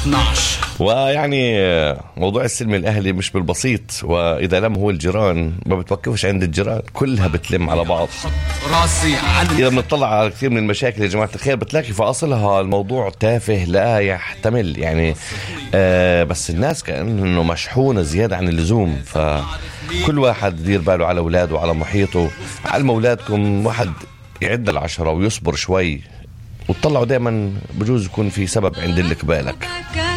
12. ويعني موضوع السلم الأهلي مش بالبسيط، وإذا لم هو الجيران ما بتوقفش عند الجيران، كلها بتلم على بعض. إذا بنطلع على كثير من المشاكل يا جماعة الخير بتلاقي في أصلها الموضوع تافه لا يحتمل يعني بس الناس كأنه مشحونة زيادة عن اللزوم. فكل واحد يدير باله على أولاده وعلى محيطه. على أولادكم واحد يعد 10 ويصبر شوي، وتطلعوا دائما بجوز يكون في سبب عند اللي قبالك.